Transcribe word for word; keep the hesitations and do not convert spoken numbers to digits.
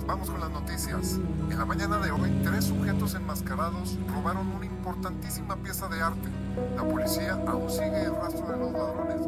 Vamos con las noticias. En la mañana de hoy, tres sujetos enmascarados robaron una importantísima pieza de arte. La policía aún sigue el rastro de los ladrones.